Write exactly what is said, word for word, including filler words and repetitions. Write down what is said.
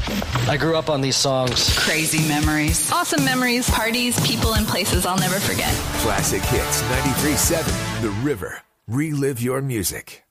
I grew up on these songs. Crazy memories. Awesome memories. Parties, people, and places I'll never forget. Classic Hits ninety-three point seven, The River. Relive your music.